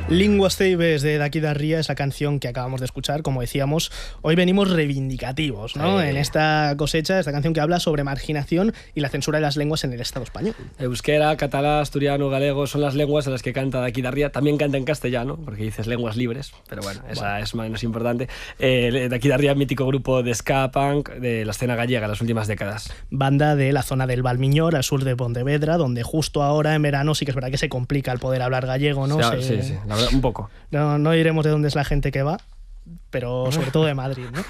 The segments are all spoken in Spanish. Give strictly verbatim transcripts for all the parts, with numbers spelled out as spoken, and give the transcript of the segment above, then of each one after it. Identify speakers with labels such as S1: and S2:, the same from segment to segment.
S1: Linguas Ceibes de Daqui da Ría, esa canción que acabamos de escuchar, como decíamos, hoy venimos reivindicativos, ¿no? Eh. En esta cosecha, esta canción que habla sobre marginación y la censura de las lenguas en el Estado español.
S2: Euskera, catalán, asturiano, galego son las lenguas en las que canta Daqui da Ría. También canta en castellano, porque dices lenguas libres, pero bueno, esa bueno. es menos importante. Eh, Daqui da Ría, mítico grupo de ska punk de la escena gallega en las últimas décadas.
S1: Banda de la zona del Valmiñor, al sur de Pontevedra, donde justo ahora en verano sí que es verdad que se complica el poder hablar gallego, ¿no?
S2: Sí,
S1: se...
S2: sí, sí, la verdad, un poco.
S1: No, no diremos de dónde es la gente que va, pero sobre todo de Madrid, ¿no?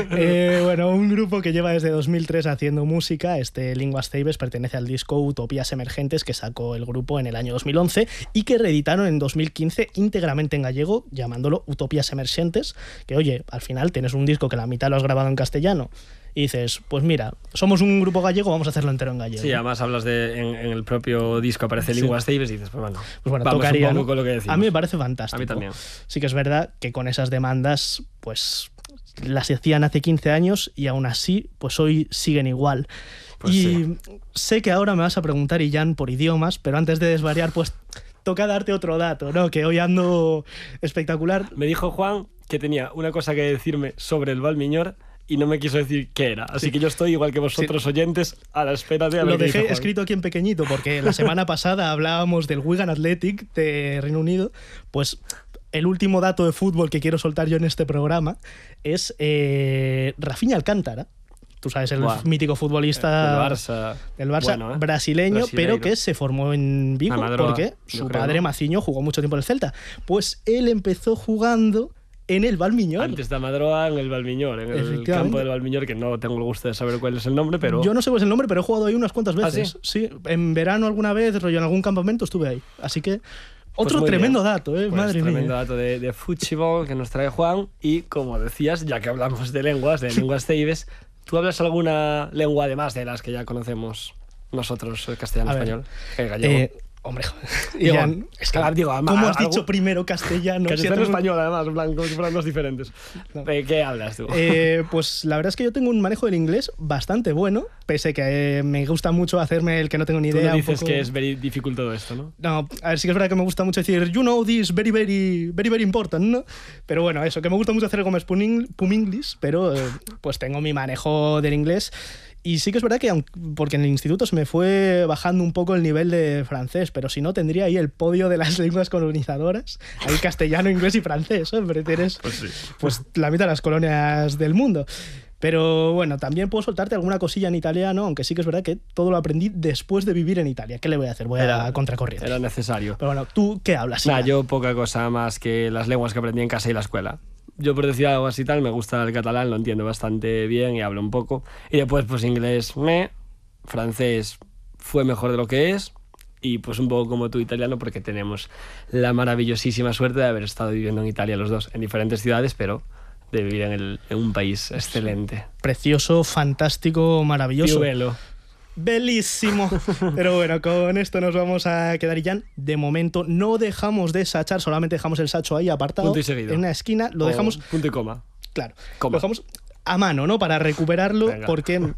S1: eh, bueno, un grupo que lleva desde dos mil tres haciendo música, este Linguas Ceibes, pertenece al disco Utopías Emergentes que sacó el grupo en el año dos mil once y que reeditaron en dos mil quince íntegramente en gallego, llamándolo Utopías Emergentes, que oye, al final tienes un disco que la mitad lo has grabado en castellano y dices, pues mira, somos un grupo gallego, vamos a hacerlo entero en gallego.
S2: Sí, además hablas de, en, en el propio disco aparece Linguas Ceibes y dices, pues bueno,
S1: pues bueno
S2: vamos
S1: tocaría,
S2: un poco
S1: ¿no?
S2: con lo que decimos.
S1: A mí me parece fantástico.
S2: A mí también.
S1: Sí que es verdad que con esas demandas, pues las hacían hace quince años y aún así, pues hoy siguen igual.
S2: Pues
S1: y
S2: sí.
S1: Sé que ahora me vas a preguntar, Illán, por idiomas, pero antes de desvariar, pues toca darte otro dato, ¿no? Que hoy ando espectacular.
S2: Me dijo Juan que tenía una cosa que decirme sobre el Valmiñor y no me quiso decir qué era. Así sí. que yo estoy, igual que vosotros, sí. oyentes, a la espera de... A ver
S1: Lo dejé
S2: dice
S1: escrito aquí en pequeñito, porque la semana pasada hablábamos del Wigan Athletic de Reino Unido. Pues el último dato de fútbol que quiero soltar yo en este programa es eh, Rafinha Alcántara. Tú sabes, el Buah. mítico futbolista
S2: del Barça,
S1: del Barça
S2: bueno, ¿eh?
S1: brasileño, Brasileiro. Pero que se formó en Vigo
S2: Madroa,
S1: porque su
S2: creo,
S1: padre,
S2: ¿no?
S1: Maciño, jugó mucho tiempo en el Celta. Pues él empezó jugando en el Valmiñor.
S2: Antes de Madroa, en el Valmiñor, en el campo del Valmiñor, que no tengo el gusto de saber cuál es el nombre, pero...
S1: Yo no sé cuál es el nombre, pero he jugado ahí unas cuantas veces.
S2: ¿Ah, sí?
S1: Sí, en verano alguna vez, rollo en algún campamento estuve ahí. Así que... Otro
S2: pues
S1: tremendo
S2: bien.
S1: dato, ¿eh?
S2: Pues
S1: Madre
S2: tremendo
S1: mía.
S2: dato de, de fútbol que nos trae Juan. Y como decías, ya que hablamos de lenguas, de Linguas Ceibes, ¿tú hablas alguna lengua además de las que ya conocemos nosotros, el castellano, español, el gallego?
S1: Eh, hombre,
S2: digo,
S1: Ian, es que,
S2: digo,
S1: ¿cómo has
S2: algo,
S1: dicho primero castellano?
S2: Castellano
S1: si
S2: español, además, en plan, como si fueran dos diferentes. No. ¿Qué hablas tú?
S1: Eh, pues la verdad es que yo tengo un manejo del inglés bastante bueno, pese que eh, me gusta mucho hacerme el que no tengo ni idea.
S2: Tú no dices
S1: poco...
S2: que es very difícil todo esto, ¿no?
S1: No, a ver, sí que es verdad que me gusta mucho decir you know this very, very, very, very important, ¿no? Pero bueno, eso, que me gusta mucho hacer como spum English, pero eh, pues tengo mi manejo del inglés. Y sí que es verdad que, porque en el instituto se me fue bajando un poco el nivel de francés, pero si no, tendría ahí el podio de las lenguas colonizadoras, ahí castellano, inglés y francés, hombre, tienes
S2: pues, sí.
S1: pues la mitad de las colonias del mundo. Pero bueno, también puedo soltarte alguna cosilla en italiano, aunque sí que es verdad que todo lo aprendí después de vivir en Italia. ¿Qué le voy a hacer? Voy
S2: era,
S1: a contracorriente.
S2: Era necesario.
S1: Pero bueno, ¿tú qué hablas?
S2: Nah, yo poca cosa más que las lenguas que aprendí en casa y la escuela. Yo, por decir algo así tal, me gusta el catalán, lo entiendo bastante bien y hablo un poco. Y después, pues inglés, me, francés fue mejor de lo que es. Y pues un poco como tú, italiano, porque tenemos la maravillosísima suerte de haber estado viviendo en Italia los dos, en diferentes ciudades, pero de vivir en, el, en un país excelente.
S1: Precioso, fantástico, maravilloso.
S2: Più
S1: Bellísimo. Pero bueno, con esto nos vamos a quedar, Illán. De momento no dejamos de sachar, solamente dejamos el sacho ahí apartado.
S2: Punto y seguido.
S1: En una esquina, lo
S2: o
S1: dejamos...
S2: Punto y coma.
S1: Claro.
S2: Coma.
S1: Lo dejamos a mano, ¿no? Para recuperarlo. Venga. Porque...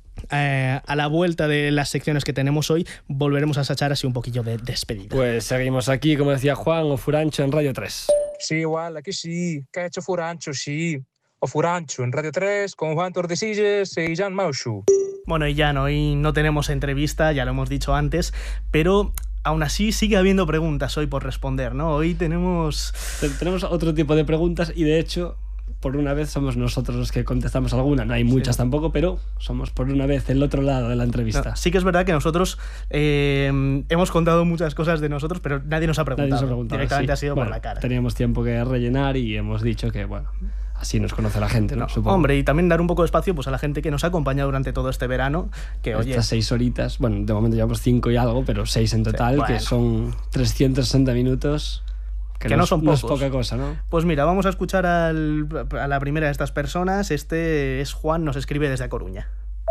S1: Eh, a la vuelta de las secciones que tenemos hoy volveremos a sachar así un poquillo de despedida.
S2: Pues seguimos aquí, como decía Juan, o Furancho en Radio tres.
S3: Sí, igual, aquí sí, que ha hecho Furancho, sí. O Furancho en Radio tres con Juan Tordesillas y Jan Maushu.
S1: Bueno, y ya no, hoy no tenemos entrevista, ya lo hemos dicho antes, pero aún así sigue habiendo preguntas hoy por responder, ¿no? Hoy tenemos...
S2: Tenemos otro tipo de preguntas y de hecho... por una vez somos nosotros los que contestamos alguna. No hay muchas sí. tampoco, pero somos por una vez el otro lado de la entrevista.
S1: No, sí que es verdad que nosotros eh, hemos contado muchas cosas de nosotros, pero nadie nos ha preguntado.
S2: Nadie nos ha preguntado
S1: Directamente
S2: sí.
S1: ha sido
S2: bueno,
S1: por la cara.
S2: Teníamos tiempo que rellenar y hemos dicho que, bueno, así nos conoce la gente, ¿no?
S1: no
S2: Supongo.
S1: Hombre, y también dar un poco de espacio pues, a la gente que nos ha acompañado durante todo este verano. Que,
S2: Estas
S1: oye,
S2: seis horitas, bueno, de momento llevamos cinco y algo, pero seis en total, sí, bueno. que son trescientos sesenta minutos... Que,
S1: que
S2: no,
S1: no son
S2: no
S1: pocos.
S2: es poca cosa, ¿no?
S1: Pues mira, vamos a escuchar al, a la primera de estas personas. Este es Juan, nos escribe desde A Coruña.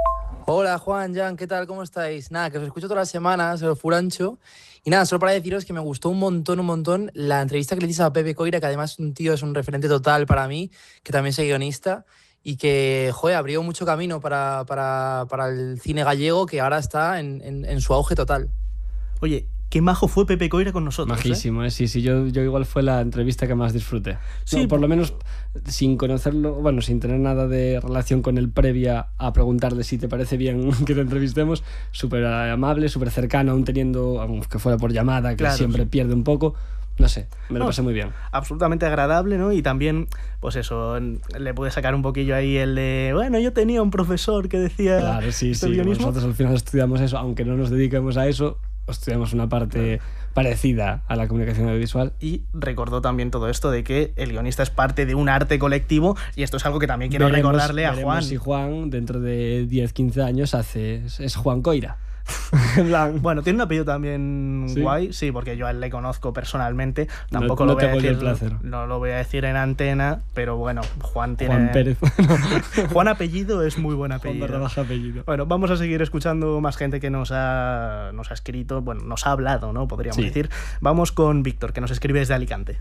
S4: Hola Juan, Jan, ¿qué tal? ¿Cómo estáis? Nada, que os escucho todas las semanas, el Furancho. Y nada, solo para deciros que me gustó un montón, un montón la entrevista que le hiciste a Pepe Coira, que además un tío es un referente total para mí, que también soy guionista, y que, joder, abrió mucho camino para, para, para el cine gallego, que ahora está en, en, en su auge total.
S1: Oye, qué majo fue Pepe Coira con nosotros.
S2: Majísimo,
S1: ¿eh?
S2: ¿eh? Sí, sí, yo, yo igual fue la entrevista que más disfruté.
S1: Sí,
S2: No, por lo menos sin conocerlo, bueno, sin tener nada de relación con él previa a preguntarle si te parece bien que te entrevistemos, súper amable, súper cercano, aún teniendo, aunque fuera por llamada, que
S1: claro,
S2: siempre
S1: sí.
S2: pierde un poco. No sé, me lo
S1: No,
S2: pasé muy bien.
S1: Absolutamente agradable, ¿no? Y también, pues eso, le pude sacar un poquillo ahí el de, bueno, yo tenía un profesor que decía...
S2: Claro, sí,
S1: este
S2: sí,
S1: guionismo.
S2: nosotros al final estudiamos eso, aunque no nos dediquemos a eso, estudiamos una parte parecida a la comunicación audiovisual.
S1: Y recordó también todo esto de que el guionista es parte de un arte colectivo, y esto es algo que también quiero
S2: Veremos-
S1: recordarle a
S2: veremos
S1: Juan.
S2: si Juan, dentro de diez, quince años, hace es, es Juan Coira. En plan,
S1: Bueno, tiene un apellido también
S2: ¿Sí?
S1: guay, sí, porque yo a él le conozco personalmente. Tampoco
S2: no
S1: lo voy a
S2: tengo yo
S1: decir,
S2: el placer.
S1: no lo voy a decir en antena, pero bueno, Juan tiene.
S2: Juan Pérez.
S1: Juan apellido es muy buen
S2: Juan
S1: apellido.
S2: barra baja apellido.
S1: Bueno, vamos a seguir escuchando más gente que nos ha, nos ha escrito, bueno, nos ha hablado, ¿no? Podríamos
S2: Sí.
S1: decir. Vamos con Víctor, que nos escribe desde Alicante.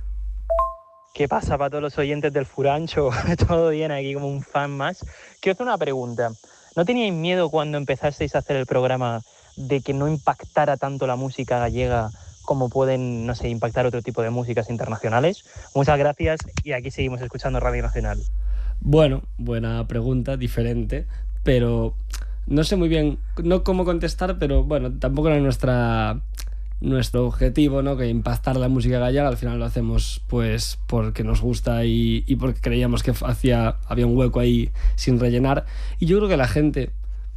S5: ¿Qué pasa para todos los oyentes del Furancho? Todo bien aquí como un fan más. Quiero hacer una pregunta. ¿No teníais miedo cuando empezasteis a hacer el programa de que no impactara tanto la música gallega como pueden, no sé, impactar otro tipo de músicas internacionales? Muchas gracias y aquí seguimos escuchando Radio Nacional.
S2: Bueno, buena pregunta, diferente, pero no sé muy bien, no cómo contestar, pero bueno, tampoco era nuestra nuestro objetivo, ¿no? Que impactar la música gallega. Al final lo hacemos pues porque nos gusta y, y porque creíamos que hacía, había un hueco ahí sin rellenar. Y yo creo que la gente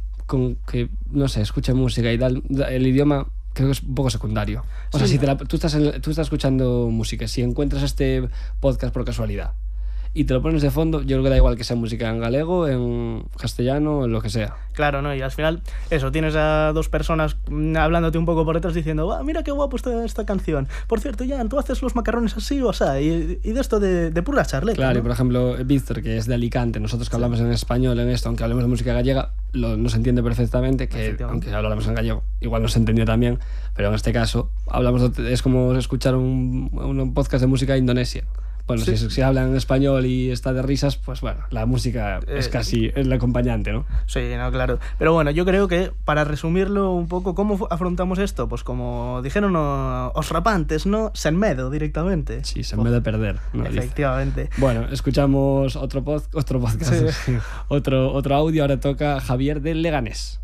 S2: con que, no sé, escucha música y tal, el idioma creo que es un poco secundario. O sea,
S1: Sí.
S2: si te la- tú, estás en- tú estás escuchando música, si encuentras este podcast por casualidad y te lo pones de fondo, yo creo que da igual que sea música en galego, en castellano, en lo que sea.
S1: Claro, ¿no? Y al final, eso, tienes a dos personas mm, hablándote un poco por detrás diciendo, ah, mira qué guapo está esta canción. Por cierto, Jan, tú haces los macarrones así o sea, y, y de esto de, de pura charleta.
S2: Claro,
S1: ¿no?
S2: y por ejemplo, Víctor, que es de Alicante, nosotros que hablamos en español en esto, aunque hablemos de música gallega, lo, nos entiende perfectamente, que
S1: Efectivamente.
S2: aunque hablamos en gallego, igual nos entendió también, pero en este caso, hablamos de- es como escuchar un, un podcast de música indonesia. Bueno,
S1: Sí.
S2: si, si hablan en español y está de risas, pues bueno, la música es
S1: Eh,
S2: casi el acompañante, ¿no?
S1: Sí, no, claro. Pero bueno, yo creo que para resumirlo un poco, ¿cómo fu- afrontamos esto? Pues como dijeron o- os rapantes, ¿no? Sen medo directamente.
S2: Sí, se me de perder, ¿no? Dice.
S1: Efectivamente.
S2: Bueno, escuchamos otro, pod, otro podcast,
S1: Sí.
S2: otro, otro audio, ahora toca Javier del Leganés.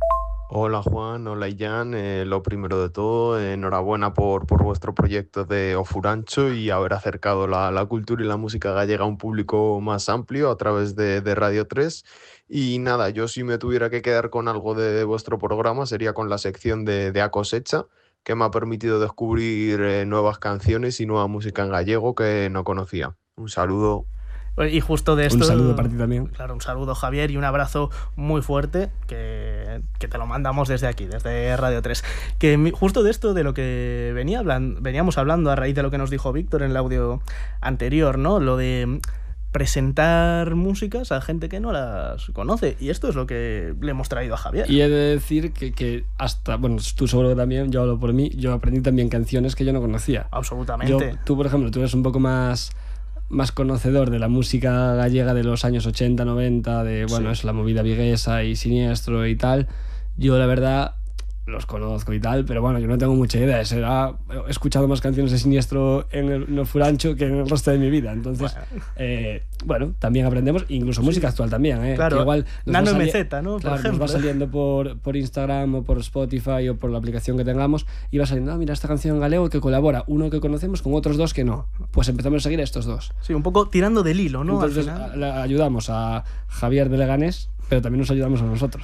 S6: Hola Juan, hola Jan, eh, lo primero de todo, eh, enhorabuena por, por vuestro proyecto de Ofurancho y haber acercado la, la cultura y la música gallega a un público más amplio a través de, de Radio tres. Y nada, yo si me tuviera que quedar con algo de, de vuestro programa sería con la sección de, de A Cosecha, que me ha permitido descubrir eh, nuevas canciones y nueva música en gallego que no conocía. Un saludo.
S1: Y justo de esto...
S2: Un saludo para ti también.
S1: Claro, un saludo, Javier, y un abrazo muy fuerte que, que te lo mandamos desde aquí, desde Radio tres. Que mi- justo de esto, de lo que venía hablan- veníamos hablando a raíz de lo que nos dijo Víctor en el audio anterior, ¿no? Lo de presentar músicas a gente que no las conoce. Y esto es lo que le hemos traído a Javier.
S2: Y he de decir que, que hasta, bueno, tú seguro que también, yo hablo por mí, yo aprendí también canciones que yo no conocía.
S1: Absolutamente.
S2: Yo, tú, por ejemplo, tú eres un poco más, más conocedor de la música gallega de los años ochenta, noventa, de, bueno,
S1: Sí.
S2: es la movida viguesa y siniestro y tal. Yo, la verdad, los conozco y tal, pero bueno, yo no tengo mucha idea. Será, he escuchado más canciones de Siniestro en el, en el Furancho que en el resto de mi vida. Entonces,
S1: Bueno.
S2: eh, bueno, también aprendemos, incluso música actual también, ¿eh?
S1: Claro,
S2: Que igual nos
S1: Nano
S2: va sali-
S1: M Z, ¿no? Por
S2: Claro, nos
S1: ejemplo.
S2: va saliendo por, por Instagram o por Spotify o por la aplicación que tengamos y va saliendo, ah, mira, esta canción en galego que colabora uno que conocemos con otros dos que no. Pues empezamos a seguir a estos dos.
S1: Sí, un poco tirando del hilo, ¿no? Al
S2: Entonces
S1: final.
S2: a- le ayudamos a Javier de Leganés, pero también nos ayudamos a nosotros.